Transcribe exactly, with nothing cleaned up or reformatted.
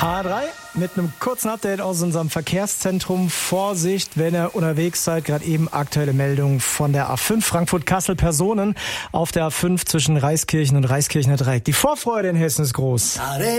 H drei mit einem kurzen Update aus unserem Verkehrszentrum. Vorsicht, wenn ihr unterwegs seid. Gerade eben aktuelle Meldung von der A fünf Frankfurt-Kassel Personen auf der A fünf zwischen Reiskirchen und Reiskirchener Dreieck. Die Vorfreude in Hessen ist groß.